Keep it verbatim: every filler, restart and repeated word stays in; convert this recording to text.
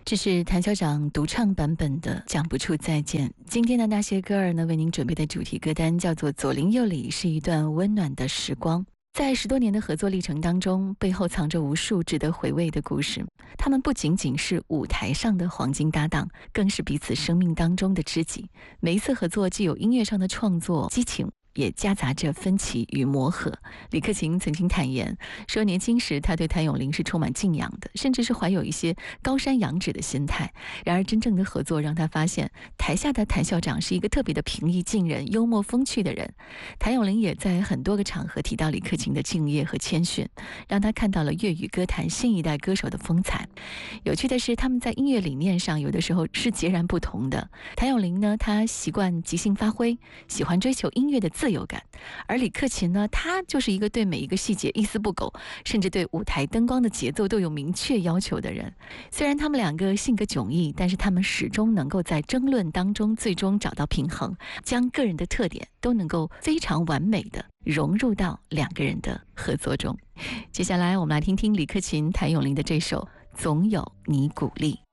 这是谭校长独唱版本的《讲不出再见》。今天的那些歌儿呢，为您准备的主题歌单叫做《左邻右里是一段温暖的时光》。在十多年的合作历程当中，背后藏着无数值得回味的故事。他们不仅仅是舞台上的黄金搭档，更是彼此生命当中的知己。每一次合作既有音乐上的创作激情，也夹杂着分歧与磨合。李克勤曾经坦言说，年轻时他对谭咏麟是充满敬仰的，甚至是怀有一些高山仰止的心态。然而真正的合作让他发现，台下的谭校长是一个特别的平易近人、幽默风趣的人。谭咏麟也在很多个场合提到李克勤的敬业和谦逊，让他看到了粤语歌坛新一代歌手的风采。有趣的是，他们在音乐理念上有的时候是截然不同的。谭咏麟呢，他习惯即兴发挥，喜欢追求音乐的自由感，而李克勤呢，他就是一个对每一个细节一丝不苟，甚至对舞台灯光的节奏都有明确要求的人。虽然他们两个性格迥异，但是他们始终能够在争论当中最终找到平衡，将个人的特点都能够非常完美的融入到两个人的合作中。接下来我们来听听李克勤、谭咏麟的这首《总有你鼓励》。